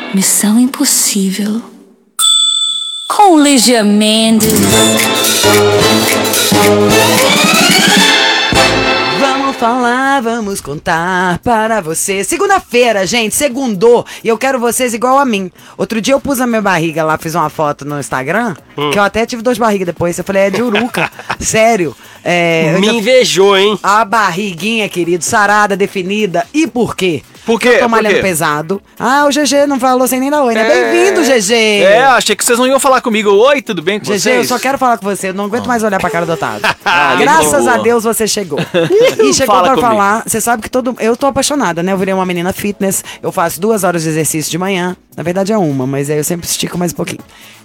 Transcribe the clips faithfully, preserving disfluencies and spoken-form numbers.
Missão Impossível com Lígia Mendes. Vamos falar, vamos contar para você. Segunda-feira, gente, segundou. E eu quero vocês igual a mim. Outro dia eu pus a minha barriga lá, fiz uma foto no Instagram, hum. que eu até tive duas barrigas depois. Eu falei, é de uruca. Sério. É, Me já... invejou, hein? A barriguinha, querido, sarada, definida. E por quê? Por quê? Eu tô malhando pesado. Ah, o G G não falou sem nem dar oi, né? É... Bem-vindo, G G! É, achei que vocês não iam falar comigo. Oi, tudo bem com G G, vocês? eu só quero falar com você. Eu não aguento oh. mais olhar pra cara do Otávio. ah, Graças a Deus você chegou. E chegou Fala pra comigo. falar. Você sabe que todo... Eu tô apaixonada, né? Eu virei uma menina fitness. Eu faço duas horas de exercício de manhã. Na verdade é uma, mas aí eu sempre estico mais um pouquinho.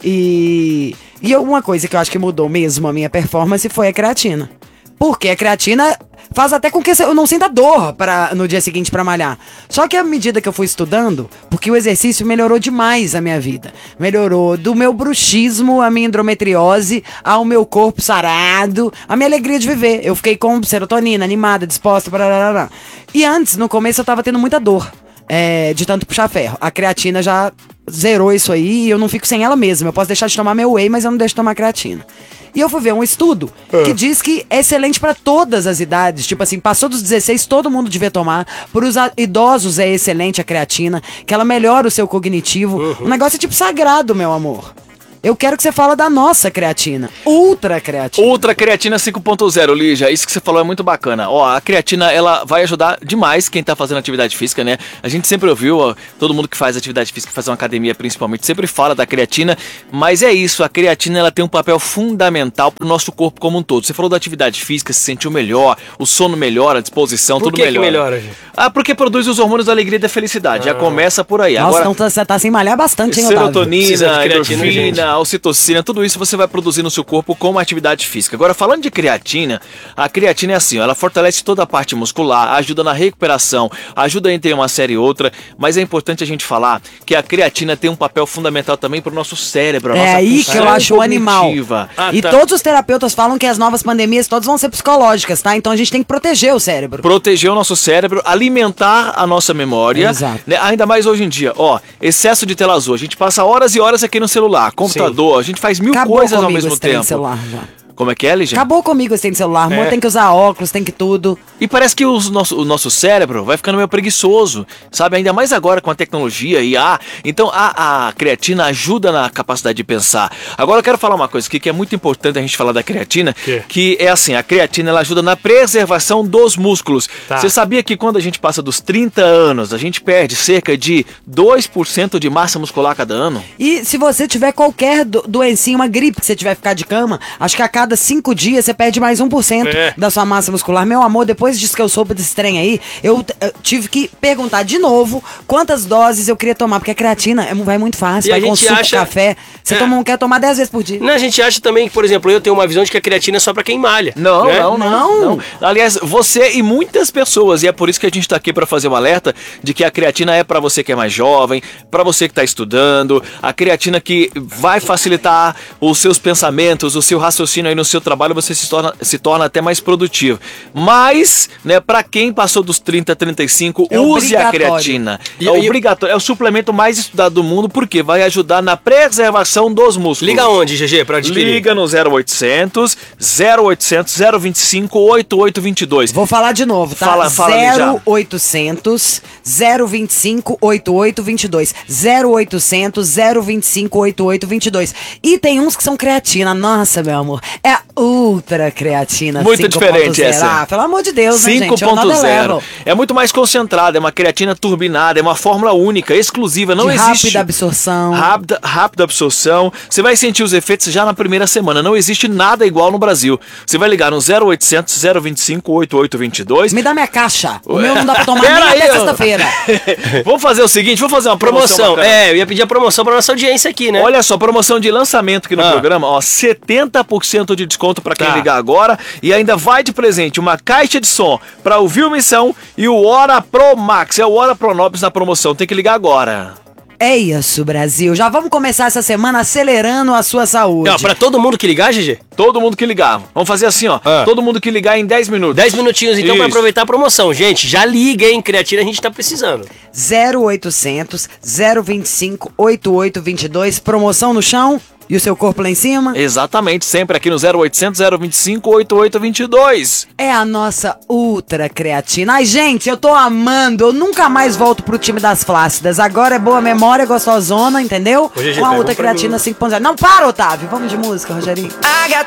E... E uma coisa que eu acho que mudou mesmo a minha performance foi a creatina. Porque a creatina faz até com que eu não sinta dor pra, no dia seguinte pra malhar. Só que à medida que eu fui estudando, porque o exercício melhorou demais a minha vida. Melhorou do meu bruxismo, a minha endometriose, ao meu corpo sarado, a minha alegria de viver. Eu fiquei com serotonina, animada, disposta, blá. E antes, no começo, eu tava tendo muita dor. É, de tanto puxar ferro. A creatina já zerou isso aí e eu não fico sem ela mesma. Eu posso deixar de tomar meu whey, mas eu não deixo de tomar creatina. E eu fui ver um estudo é. que diz que é excelente pra todas as idades. Tipo assim, passou dos dezesseis, todo mundo devia tomar. Para os idosos é excelente a creatina, que ela melhora o seu cognitivo. Uhum. O negócio é tipo sagrado, meu amor. Eu quero que você fale da nossa creatina. Ultra creatina. Ultra creatina cinco ponto zero, Lígia. Isso que você falou é muito bacana. Ó, a creatina, ela vai ajudar demais quem tá fazendo atividade física, né? A gente sempre ouviu, ó, todo mundo que faz atividade física, faz uma academia principalmente, sempre fala da creatina. Mas é isso, a creatina, ela tem um papel fundamental pro nosso corpo como um todo. Você falou da atividade física, se sentiu melhor, o sono melhora, a disposição, por tudo que melhora. Que melhora, gente? Ah, porque produz os hormônios da alegria e da felicidade. Ah. Já começa por aí. Nossa, Agora, então você tá sem malhar bastante, hein, serotonina, endorfina, ocitocina, tudo isso você vai produzir no seu corpo com uma atividade física. Agora, falando de creatina, a creatina é assim, ó, ela fortalece toda a parte muscular, ajuda na recuperação, ajuda entre uma série e outra, mas é importante a gente falar que a creatina tem um papel fundamental também para o nosso cérebro, a é nossa aí que eu acho o animal. Ah, e tá. todos os terapeutas falam que as novas pandemias todas vão ser psicológicas, tá? Então a gente tem que proteger o cérebro. Proteger o nosso cérebro, alimentar a nossa memória. Exato. Né? Ainda mais hoje em dia, ó, excesso de tela azul. A gente passa horas e horas aqui no celular, computador, Sim. a gente faz mil Acabou coisas ao comigo mesmo esse trem tempo. de celular já. Como é que é, Lígia? Acabou comigo esse trem de celular, amor. É. Tem que usar óculos, tem que tudo. E parece que os nosso, o nosso cérebro vai ficando meio preguiçoso, sabe? Ainda mais agora com a tecnologia e a... Então a, a creatina ajuda na capacidade de pensar. Agora eu quero falar uma coisa aqui que é muito importante a gente falar da creatina, que, que é assim, a creatina ela ajuda na preservação dos músculos. Tá. Você sabia que quando a gente passa dos trinta anos, a gente perde cerca de dois por cento de massa muscular cada ano? E se você tiver qualquer do, doencinha, uma gripe, que você tiver que ficar de cama, acho que a cada cinco dias você perde mais um por cento é. da sua massa muscular. Meu amor, depois disso que eu soube desse trem aí, eu, eu tive que perguntar de novo quantas doses eu queria tomar, porque a creatina é, vai muito fácil, E vai a com gente suco, acha- café. Você É. toma, quer tomar dez vezes por dia. Não, a gente acha também que, por exemplo, eu tenho uma visão de que a creatina é só pra quem malha. Não, né? não, não, Não. não. Aliás, você e muitas pessoas, e é por isso que a gente tá aqui para fazer um alerta de que a creatina é para você que é mais jovem, para você que tá estudando, a creatina que vai facilitar os seus pensamentos, o seu raciocínio aí no seu trabalho, você se torna, se torna até mais produtivo. Mas, né, para quem passou dos trinta, trinta e cinco, É use a obrigatório. creatina. E- é e- obrigatório, é o suplemento mais estudado do mundo porque vai ajudar na preservação dos músculos. Liga onde, G G, pra adquirir? Liga no zero oitocentos, zero oitocentos, zero vinte e cinco, oitenta e oito vinte e dois. Vou falar de novo, tá? Fala, fala, zero oitocentos, zero vinte e cinco, oitenta e oito vinte e dois. zero oitocentos, zero vinte e cinco, oitenta e oito vinte e dois. E tem uns que são creatina. Nossa, meu amor. É a ultra creatina. Muito cinco ponto diferente zero. essa. Ah, pelo amor de Deus, né, cinco gente? É um ponto nada zero. level. É muito mais concentrada, é uma creatina turbinada, é uma fórmula única, exclusiva, não De existe. rápida absorção. Rápida, rápida absorção. Você vai sentir os efeitos já na primeira semana. Não existe nada igual no Brasil. Você vai ligar no zero oitocentos, zero vinte e cinco, oitenta e oito vinte e dois. Me dá minha caixa. O meu não dá pra tomar Pera nem aí, até ó. sexta-feira. Vamos fazer o seguinte, vamos fazer uma promoção. Promoção. bacana. É, eu ia pedir a promoção pra nossa audiência aqui, né? Olha só, promoção de lançamento aqui no Ah. programa, ó, setenta por cento de desconto pra quem Tá. ligar agora e ainda vai de presente uma caixa de som pra ouvir o Missão e o Hora Pro Max, é o Hora Pro Nobis na promoção, tem que ligar agora. É isso, Brasil. Já vamos começar essa semana acelerando a sua saúde. Ó, pra todo mundo que ligar, G G? Todo mundo que ligar. Vamos fazer assim, ó. Ah. Todo mundo que ligar em dez minutos. dez minutinhos então pra Isso. aproveitar a promoção. Gente, já liga, hein? Creatina a gente tá precisando. zero oitocentos, zero vinte e cinco, oitenta e oito vinte e dois. Promoção no chão e o seu corpo lá em cima. Exatamente, sempre aqui no zero oitocentos, zero vinte e cinco, oitenta e oito vinte e dois. É a nossa ultra creatina. Ai, gente, eu tô amando. Eu nunca mais volto pro time das flácidas. Agora é boa memória, gostosona, entendeu? Ô, G G, Com a pega ultra um pra creatina mim. cinco ponto zero. Não, para, Otávio. Vamos de música, Rogerinho.